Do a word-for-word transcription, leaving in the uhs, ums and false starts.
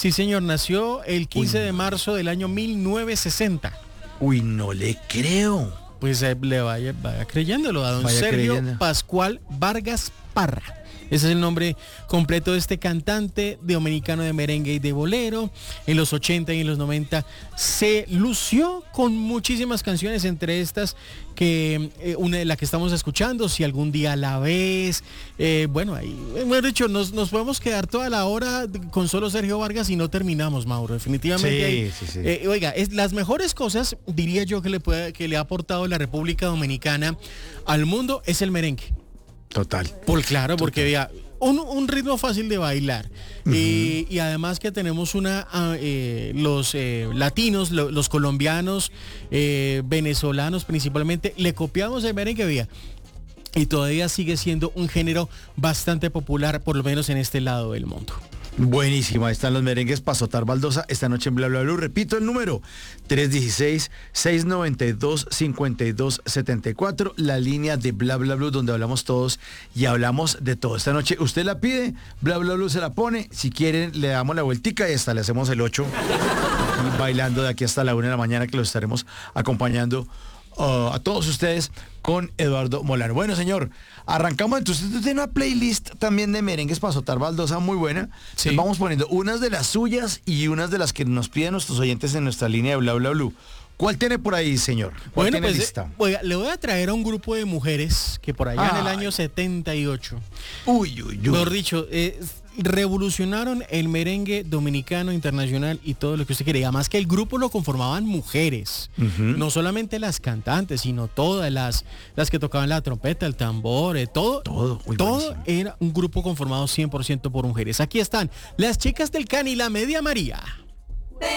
Sí, señor, nació el quince Uy. de marzo del año mil novecientos sesenta. Uy, no le creo. Pues eh, le vaya, vaya creyéndolo a don Vaya Sergio creyendo. Pascual Vargas Parra. Ese es el nombre completo de este cantante dominicano de merengue y de bolero. En los ochenta y en los noventa se lució con muchísimas canciones, entre estas que eh, una de la que estamos escuchando, Si algún día la ves. Eh, bueno, ahí, mejor dicho, nos, nos podemos quedar toda la hora con solo Sergio Vargas y no terminamos, Mauro. Definitivamente. Sí, ahí, sí, sí. eh, oiga, es, las mejores cosas, diría yo, que le, puede, que le ha aportado la República Dominicana al mundo es el merengue. Total. Por claro, porque vea, un, un ritmo fácil de bailar. Uh-huh. y, y además que tenemos una uh, eh, los eh, latinos, lo, los colombianos, eh, venezolanos principalmente, le copiamos el merengue, vea. Y todavía sigue siendo un género bastante popular, por lo menos en este lado del mundo. Buenísimo, ahí están los merengues para azotar baldosa esta noche en Bla Bla Blue. Repito el número, tres uno seis, seis nueve dos, cinco dos siete cuatro, la línea de Bla Bla Blue donde hablamos todos y hablamos de todo. Esta noche usted la pide, Bla Bla Blue se la pone, si quieren le damos la vueltica y hasta le hacemos el ocho, bailando de aquí hasta la una de la mañana, que lo estaremos acompañando Uh, a todos ustedes con Eduardo Molano. Bueno, señor, arrancamos. Entonces usted tiene una playlist también de merengues para azotar baldosa muy buena. Sí. Les vamos poniendo unas de las suyas y unas de las que nos piden nuestros oyentes en nuestra línea de Bla Bla Blue. ¿Cuál tiene por ahí, señor? ¿Cuál Bueno, tiene pues lista? Oiga, le voy a traer a un grupo de mujeres que por allá Ay. en el año setenta y ocho, Uy, uy, uy. mejor dicho, eh, revolucionaron el merengue dominicano, internacional y todo lo que usted quiere. Y además que el grupo lo conformaban mujeres, Uh-huh. no solamente las cantantes, sino todas las, las que tocaban la trompeta, el tambor, eh, todo, Todo, uy, todo buenísimo. era un grupo conformado cien por ciento por mujeres. Aquí están las chicas del Can y la Media María.